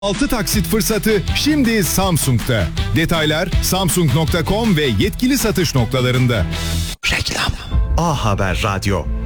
6 taksit fırsatı şimdi Samsung'da. Detaylar samsung.com ve yetkili satış noktalarında. Reklam. A Haber Radyo.